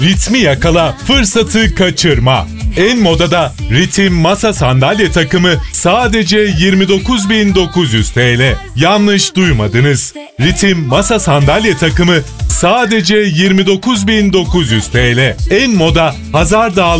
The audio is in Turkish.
Ritmi yakala, fırsatı kaçırma. En modada Ritim masa sandalye takımı sadece 29.900 TL. Yanlış duymadınız. Ritim masa sandalye takımı sadece 29.900 TL. En moda Hazar Dağlı